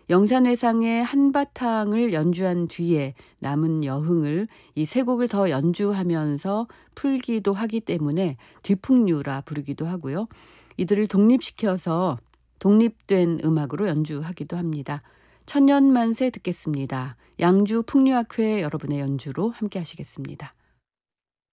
영산회상의 한바탕을 연주한 뒤에 남은 여흥을 이 세 곡을 더 연주하면서 풀기도 하기 때문에 뒤풍류라 부르기도 하고요. 이들을 독립시켜서 독립된 음악으로 연주하기도 합니다. 천년만세 듣겠습니다. 양주 풍류학회 여러분의 연주로 함께 하시겠습니다.